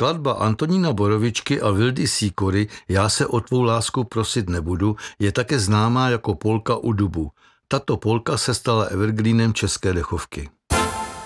Skladba Antonína Borovičky a Vildy Sýkory Já se o tvou lásku prosit nebudu je také známá jako polka u dubu. Tato polka se stala evergreenem české dechovky.